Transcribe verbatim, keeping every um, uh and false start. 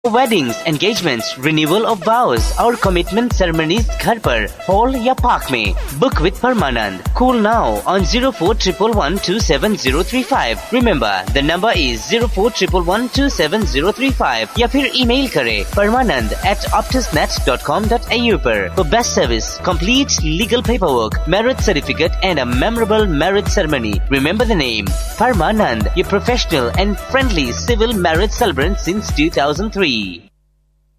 Weddings, engagements, renewal of vows और commitment ceremonies घर पर, हॉल या पार्क में। Book with Parmanand. Call now on zero four one one two seven zero three five। Remember the number is zero four one one two seven zero three five या फिर email करें परमानंद eight optusnet dot com dot a u पर। For best service, complete legal paperwork, marriage certificate and a memorable marriage ceremony. Remember the name Parmanand, your professional and friendly civil marriage celebrant since two thousand three.